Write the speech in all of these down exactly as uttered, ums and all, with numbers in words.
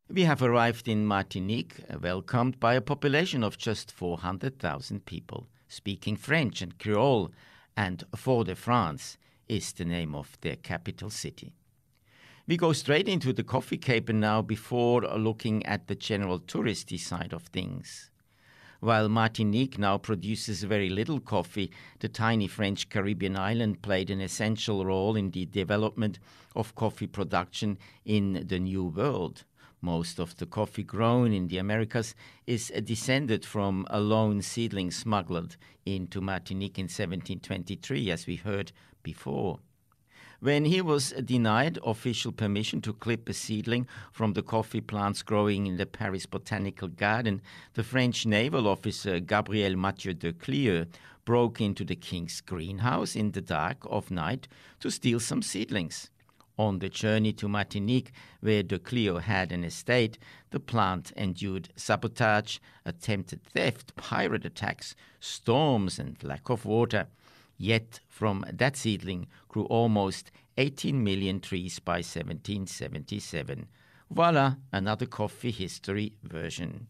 We have arrived in Martinique, welcomed by a population of just four hundred thousand people, speaking French and Creole, and Fort-de-France is the name of their capital city. We go straight into the coffee caper now before looking at the general touristy side of things. While Martinique now produces very little coffee, the tiny French Caribbean island played an essential role in the development of coffee production in the New World. Most of the coffee grown in the Americas is descended from a lone seedling smuggled into Martinique in seventeen twenty-three, as we heard before. When he was denied official permission to clip a seedling from the coffee plants growing in the Paris Botanical Garden, the French naval officer Gabriel Mathieu de Clieu broke into the king's greenhouse in the dark of night to steal some seedlings. On the journey to Martinique, where de Clieu had an estate, the plant endured sabotage, attempted theft, pirate attacks, storms, and lack of water. Yet from that seedling grew almost eighteen million trees by seventeen seventy-seven. Voila, another coffee history version.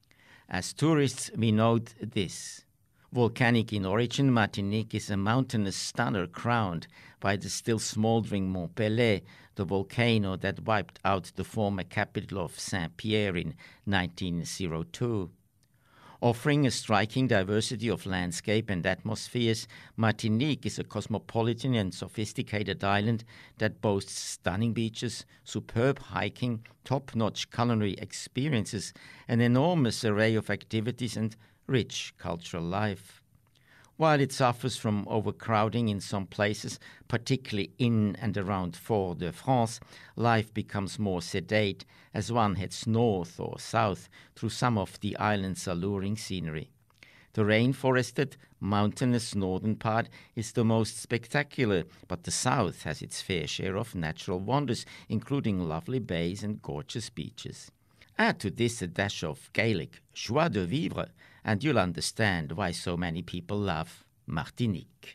As tourists, we note this. Volcanic in origin, Martinique is a mountainous stunner crowned by the still smoldering Mont Pelée, the volcano that wiped out the former capital of Saint-Pierre in nineteen oh two. Offering a striking diversity of landscape and atmospheres, Martinique is a cosmopolitan and sophisticated island that boasts stunning beaches, superb hiking, top-notch culinary experiences, an enormous array of activities, and rich cultural life. While it suffers from overcrowding in some places, particularly in and around Fort-de-France, life becomes more sedate as one heads north or south through some of the island's alluring scenery. The rainforested, mountainous northern part is the most spectacular, but the south has its fair share of natural wonders, including lovely bays and gorgeous beaches. Add to this a dash of Gaelic joie de vivre, and you'll understand why so many people love Martinique.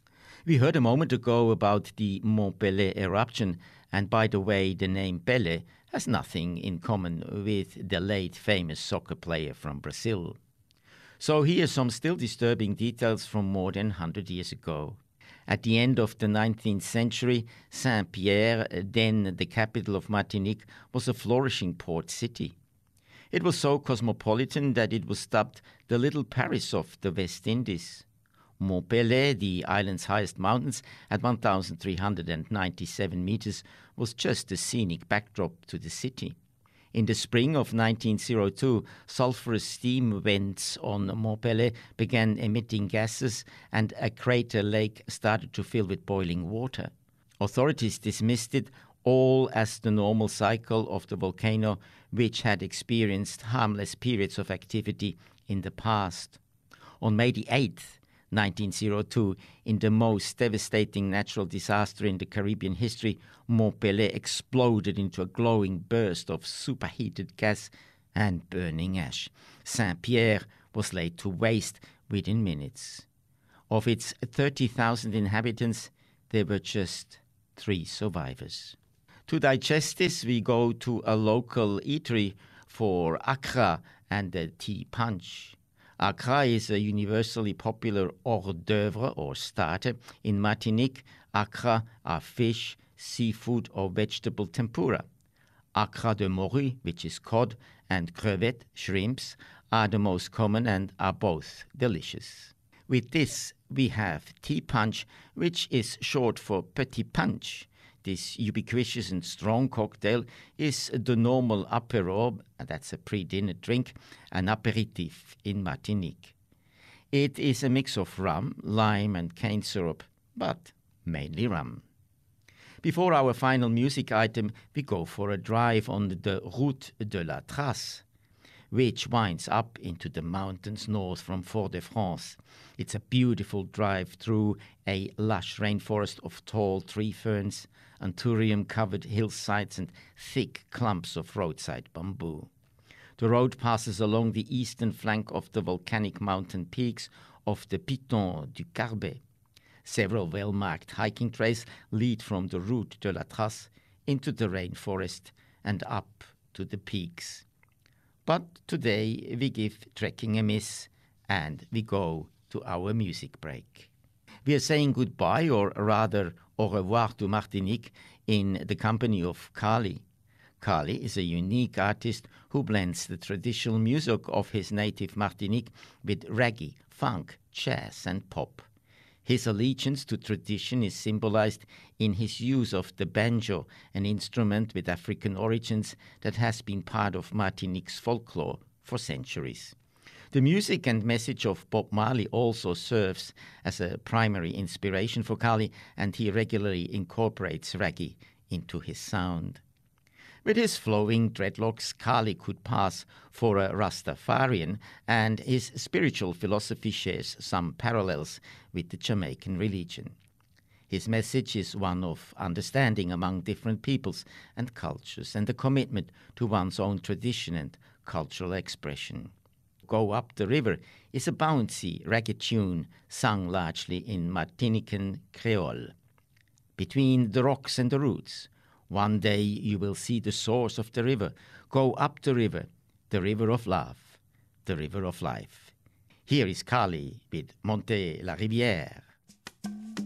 We heard a moment ago about the Mont Pelée eruption, and by the way, the name Pelé has nothing in common with the late famous soccer player from Brazil. So here are some still disturbing details from more than one hundred years ago. At the end of the nineteenth century, Saint-Pierre, then the capital of Martinique, was a flourishing port city. It was so cosmopolitan that it was dubbed the Little Paris of the West Indies. Mont Pelée, the island's highest mountains, at one thousand three hundred ninety-seven meters, was just a scenic backdrop to the city. In the spring of nineteen oh two, sulfurous steam vents on Mont Pelée began emitting gases, and a crater lake started to fill with boiling water. Authorities dismissed it all as the normal cycle of the volcano, which had experienced harmless periods of activity in the past. On May the eighth, nineteen oh two, in the most devastating natural disaster in the Caribbean history, Mont Pelée exploded into a glowing burst of superheated gas and burning ash. Saint-Pierre was laid to waste within minutes. Of its thirty thousand inhabitants, there were just three survivors. To digest this, we go to a local eatery for akra and the tea punch. Akra is a universally popular hors d'oeuvre or starter. In Martinique, akra are fish, seafood or vegetable tempura. Akra de morue, which is cod, and crevette, shrimps, are the most common and are both delicious. With this, we have tea punch, which is short for petit punch. This ubiquitous and strong cocktail is the normal apéro, that's a pre-dinner drink, an apéritif in Martinique. It is a mix of rum, lime and cane syrup, but mainly rum. Before our final music item, we go for a drive on the Route de la Trace, which winds up into the mountains north from Fort-de-France. It's a beautiful drive through a lush rainforest of tall tree ferns, anthurium-covered hillsides and thick clumps of roadside bamboo. The road passes along the eastern flank of the volcanic mountain peaks of the Piton du Carbet. Several well-marked hiking trails lead from the Route de la Trace into the rainforest and up to the peaks. But today we give trekking a miss and we go to our music break. We are saying goodbye, or rather au revoir, to Martinique in the company of Kali. Kali is a unique artist who blends the traditional music of his native Martinique with reggae, funk, jazz and pop. His allegiance to tradition is symbolized in his use of the banjo, an instrument with African origins that has been part of Martinique's folklore for centuries. The music and message of Bob Marley also serves as a primary inspiration for Kali, and he regularly incorporates reggae into his sound. With his flowing dreadlocks, Kali could pass for a Rastafarian, and his spiritual philosophy shares some parallels with the Jamaican religion. His message is one of understanding among different peoples and cultures, and a commitment to one's own tradition and cultural expression. Go Up the River is a bouncy reggae tune sung largely in Martinican Creole. Between the rocks and the roots, one day you will see the source of the river. Go up the river, the river of love, the river of life. Here is Kali with Monter la Rivière.